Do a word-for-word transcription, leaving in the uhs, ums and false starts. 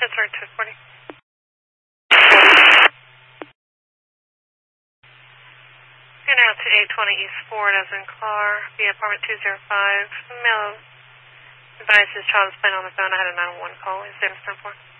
Pittsburgh two forty. You're now to eight twenty East Ford as in car via apartment two zero five. Male advises child is playing on the phone. I had a nine one one call. Is there a stand for?